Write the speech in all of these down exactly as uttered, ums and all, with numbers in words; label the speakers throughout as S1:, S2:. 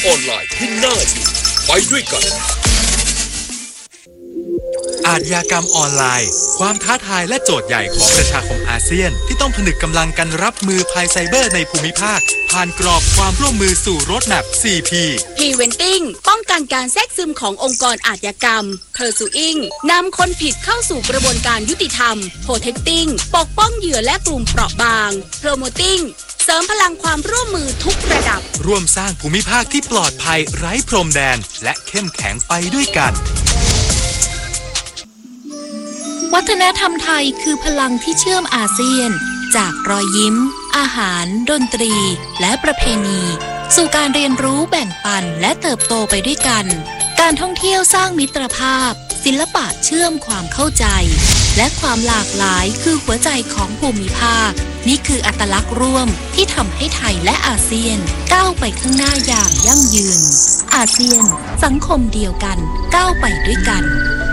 S1: ออนไลน์ที่น่าอยู่ไปด้วยกัน
S2: อาชญากรรมออนไลน์ความท้าทายและโจทย์ใหญ่ของประชาคมอาเซียนที่ต้องผนึกกำลังกันรับมือภัยไซเบอร์ในภูมิภาคผ่านกรอบความร่วมมือสู่โรดแมป โฟร์ พี
S3: Preventing ป้องกันการแทรกซึมขององค์กรอาชญากรรม Pursuing นำคนผิดเข้าสู่กระบวนการยุติธรรม Protecting ปกป้องเหยื่อและกลุ่มเปราะบาง Promoting เสริมพลังความร่วมมือทุกระดับ
S2: ร่วมสร้างภูมิภาคที่ปลอดภัยไร้พรมแดนและเข้มแข็งไปด้วยกัน
S4: วัฒนธรรมไทยคือพลังที่เชื่อมอาเซียนจากรอยยิ้มอาหารดนตรีและประเพณีสู่การเรียนรู้แบ่งปันและเติบโตไปด้วยกันการท่องเที่ยวสร้างมิตรภาพศิลปะเชื่อมความเข้าใจและความหลากหลายคือหัวใจของภูมิภาคนี่คืออัตลักษณ์ร่วมที่ทำให้ไทยและอาเซียนก้าวไปข้างหน้าอย่างยั่งยืนอาเซียนสังคมเดียวกันก้าวไปด้วยกัน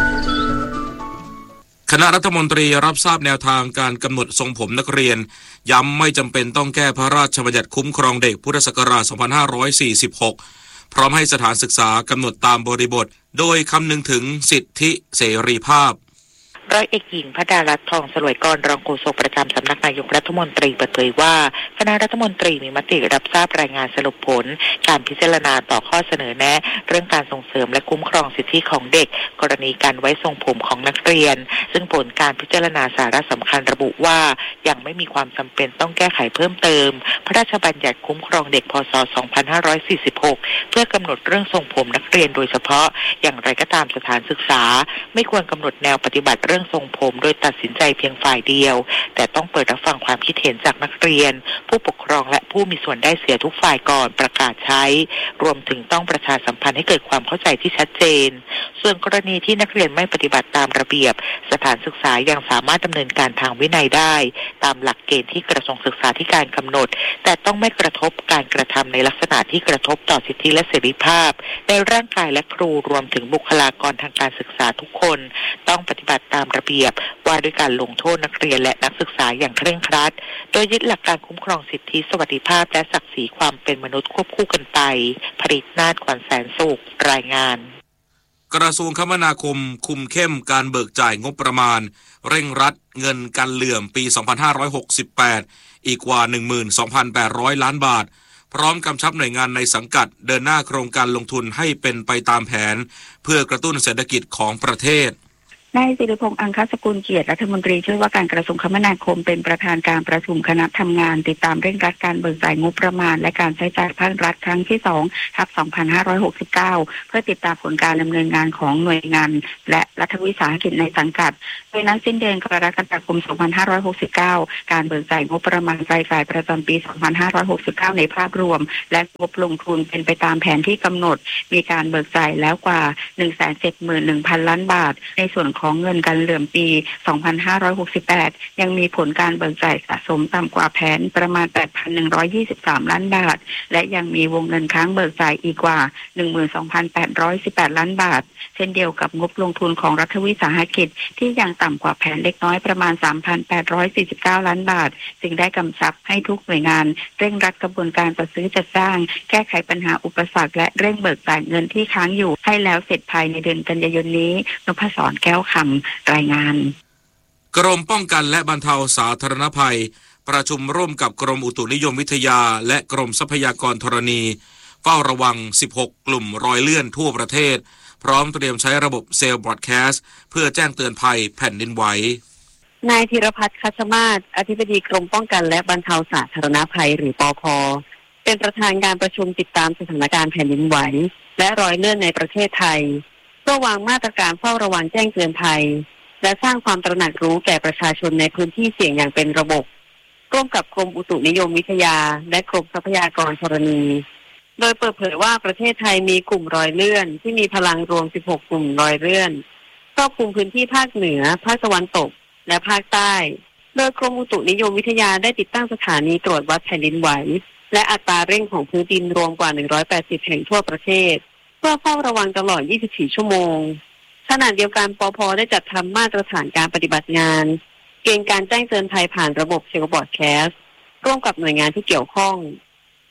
S5: คณะรัฐมนตรีรับทราบแนวทางการกำหนดทรงผมนักเรียนย้ำไม่จำเป็นต้องแก้พระราชบัญญัติคุ้มครองเด็กพุทธศักราช สองพันห้าร้อยสี่สิบหก พร้อมให้สถานศึกษากำหนดตามบริบทโดยคำนึงถึงสิทธิเสรีภาพ
S6: ร้อยเอกหญิงพดารัตน์ทองสลวยกรรองโฆษกประจำสำนักนายกรัฐมนตรีเปิดเผยว่าคณะรัฐมนตรีมีมติรับทราบรายงานสรุปผลการพิจารณาต่อข้อเสนอแนะเรื่องการส่งเสริมและคุ้มครองสิทธิของเด็กกรณีการไว้ทรงผมของนักเรียนซึ่งผลการพิจารณาสาระสำคัญระบุว่ายังไม่มีความจำเป็นต้องแก้ไขเพิ่มเติมพระราชบัญญัติคุ้มครองเด็กพ.ศ. สองพันห้าร้อยสี่สิบหกเพื่อกำหนดเรื่องทรงผมนักเรียนโดยเฉพาะอย่างไรก็ตามสถานศึกษาไม่ควรกำหนดแนวปฏิบัติเรื่องทรงผมโดยตัดสินใจเพียงฝ่ายเดียวแต่ต้องเปิดรับฟังความคิดเห็นจากนักเรียนผู้ปกครองและผู้มีส่วนได้เสียทุกฝ่ายก่อนประกาศใช้รวมถึงต้องประชาสัมพันธ์ให้เกิดความเข้าใจที่ชัดเจนส่วนกรณีที่นักเรียนไม่ปฏิบัติตามระเบียบสถานศึกษายังสามารถดำเนินการทางวินัยได้ตามหลักเกณฑ์ที่กระทรวงศึกษาธิการกำหนดแต่ต้องไม่กระทบการกระทำในลักษณะที่กระทบต่อสิทธิและเสรีภาพในร่างกายและครูรวมถึงบุคลากรทางการศึกษาทุกคนต้องปฏิบัติตามระเบียบว่าด้วยการลงโทษนักเรียนและนักศึกษาอย่างเคร่งครัดโดยยึดหลักการคุ้มครองสิทธิสวัสดิภาพและศักดิ์ศรีความเป็นมนุษย์ควบคู่กันไปผลิตนาฏขวัญแสนสุขรายงาน
S5: กระทรวงคมนาคมคุมเข้มการเบิกจ่ายงบประมาณเร่งรัดเงินกันเหลื่อมปี สองพันห้าร้อยหกสิบแปด อีกกว่า หนึ่งหมื่นสองพันแปดร้อย ล้านบาทพร้อมกำชับหน่วยงานในสังกัดเดินหน้าโครงการลงทุนให้เป็นไปตามแผนเพื่อกระตุ้นเศรษฐกิจของประเทศ
S7: นายศิริพงษ์อังคสกุลเกียรติรัฐมนตรีช่วยว่าการกระทรวงคมนาคมเป็นประธานการประชุมคณะทำงานติดตามเร่งรัดการเบิกจ่ายงบประมาณและการใช้จ่ายภาครัฐครั้งที่สองทับสองพันห้าร้อยหกสิบเก้าเพื่อติดตามผลการดำเนินงานของหน่วยงานและรัฐวิสาหกิจในสังกัดโดยนั้นสิ้นเดือนกรกฎาคมสองพันห้าร้อยหกสิบเก้าการเบิกจ่ายงบประมาณรายจ่ายประจำปีสองพันห้าร้อยหกสิบเก้าในภาพรวมและงบลงทุนเป็นไปตามแผนที่กำหนดมีการเบิกจ่ายแล้วกว่า หนึ่งแสนเจ็ดหมื่นหนึ่งพัน ล้านบาทในส่วนของเงินกันเหลื่อมปี สองพันห้าร้อยหกสิบแปด ยังมีผลการเบิกจ่ายสะสมต่ำกว่าแผนประมาณ แปดพันหนึ่งร้อยยี่สิบสาม ล้านบาทและยังมีวงเงินค้างเบิกจ่ายอีกกว่า หนึ่งหมื่นสองพันแปดร้อยสิบแปด ล้านบาทเช่นเดียวกับงบลงทุนของรัฐวิสาหกิจที่ยังต่ำกว่าแผนเล็กน้อยประมาณ สามพันแปดร้อยสี่สิบเก้า ล้านบาทจึงได้กำชับให้ทุกหน่วยงานเร่งรัดกระบวนการจัดซื้อจัดจ้างแก้ไขปัญหาอุปสรรคและเร่งเบิกจ่ายเงินที่ค้างอยู่ให้แล้วเสร็จภายในเดือนกันยายนนี้นพศรแก้วคำรายงาน
S5: กรมป้องกันและบรรเทาสาธารณภัยประชุมร่วมกับกรมอุตุนิยมวิทยาและกรมทรัพยากรธรณีเฝ้าระวังสิบหกกลุ่มรอยเลื่อนทั่วประเทศพร้อมเตรียมใช้ระบบเซลล์บรอดแคสต์เพื่อแจ้งเตือนภัยแผ่นดินไหวน
S8: ายธีรพัฒน์คัชมาศอธิบดีกรมป้องกันและบรรเทาสาธารณภัยหรือปภ.เป็นประธานการประชุมติดตามสถานการณ์แผ่นดินไหวและรอยเลื่อนในประเทศไทยเพื่อวางมาตรการเฝ้าระวังแจ้งเตือนภัยและสร้างความตระหนักรู้แก่ประชาชนในพื้นที่เสี่ยงอย่างเป็นระบบร่วมกับกรมอุตุนิยมวิทยาและกรมทรัพยากรธรณีโดยเปิดเผยว่าประเทศไทยมีกลุ่มรอยเลื่อนที่มีพลังรวมสิบหกกลุ่มรอยเลื่อนครอบคลุมพื้นที่ภาคเหนือภาคตะวันตกและภาคใต้โดยกรมอุตุนิยมวิทยาได้ติดตั้งสถานีตรวจวัดแผ่นดินไหวและอัตราเร่งของพื้นดินรวมกว่าหนึ่งร้อยแปดสิบแห่งทั่วประเทศเพื่อเฝ้าระวังตลอดยี่สิบสี่ชั่วโมงขณะเดียวกันปภ.ได้จัดทำมาตรฐานการปฏิบัติงานเกณฑ์การแจ้งเตือนภัยผ่านระบบเซลล์บรอดแคสต์ร่วมกับหน่วยงานที่เกี่ยวข้อง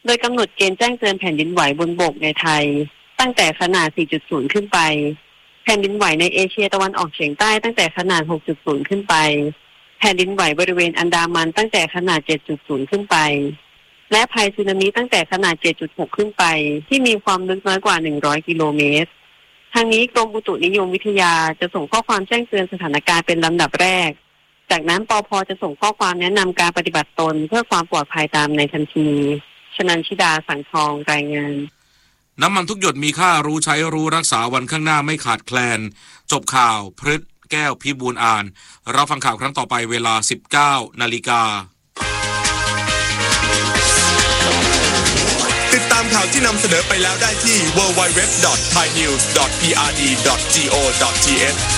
S8: โดยกำหนดเกณฑ์แจ้งเตือนแผ่นดินไหวบนบกในไทยตั้งแต่ขนาด สี่จุดศูนย์ ขึ้นไปแผ่นดินไหวในเอเชียตะวันออกเฉียงใต้ตั้งแต่ขนาด หกจุดศูนย์ ขึ้นไปแผ่นดินไหวบริเวณอันดามันตั้งแต่ขนาด เจ็ดจุดศูนย์ ขึ้นไปและภัยสึนามิตั้งแต่ขนาด เจ็ดจุดหก ขึ้นไปที่มีความลึกน้อยกว่า หนึ่งร้อย กิโลเมตรทางนี้กรมอุตุนิยมวิทยาจะส่งข้อความแจ้งเตือนสถานการณ์เป็นลำดับแรกจากนั้นปภ.จะส่งข้อความแนะนำการปฏิบัติตนเพื่อความปลอดภัยตามในทันทีชนันชิดาสังทองรายงาน
S5: น้ำมันทุกหยดมีค่ารู้ใช้รู้รักษาวันข้างหน้าไม่ขาดแคลนจบข่าวพฤษแก้วพิบูลอ่านรับฟังข่าวครั้งต่อไปเวลา สิบเก้า นาฬิกา
S1: ติดตามข่าวที่นำเสนอไปแล้วได้ที่ ดับเบิลยู ดับเบิลยู ดับเบิลยู ดอท ไทยนิวส์ ดอท พี อาร์ ดี ดอท จี โอ ดอท ที เอช